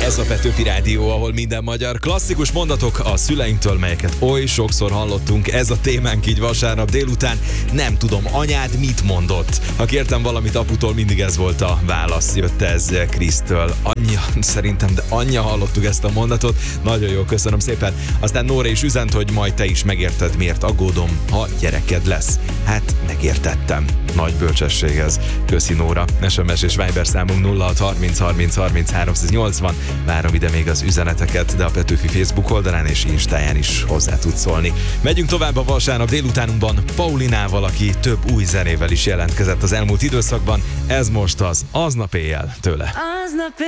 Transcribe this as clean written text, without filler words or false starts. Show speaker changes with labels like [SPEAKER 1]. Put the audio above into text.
[SPEAKER 1] Ez a Petőfi Rádió, ahol minden magyar. Klasszikus mondatok a szüleinktől, melyeket oly sokszor hallottunk. Ez a témánk így vasárnap délután. Nem tudom, anyád mit mondott? Ha kértem valamit aputól, mindig ez volt a válasz. Jött ez Krisztől. Anyja, szerintem, de anyja hallottuk ezt a mondatot. Nagyon jó, köszönöm szépen. Aztán Nóra is üzent, hogy majd te is megérted, miért aggódom, ha gyereked lesz. Hát megértettem. Nagy bölcsesség ez. Köszi Nóra. SMS és Viber számunk 0630 30 30 380. Várom ide még az üzeneteket, de a Petőfi Facebook oldalán és Instáján is hozzá tudsz szólni. Megyünk tovább a vasárnap délutánunkban Paulinával, aki több új zenével is jelentkezett az elmúlt időszakban. Ez most az Aznap éjjel tőle.